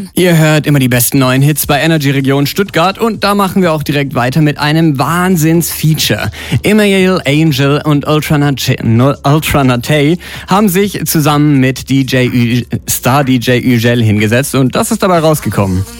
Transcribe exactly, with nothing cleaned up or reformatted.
Morgen. Ihr hört immer die besten neuen Hits bei Energy Region Stuttgart und da machen wir auch direkt weiter mit einem Wahnsinns-Feature. Email, Angel und Ultra Natey haben sich zusammen mit D J Ü, Star D J Ügel hingesetzt und das ist dabei rausgekommen.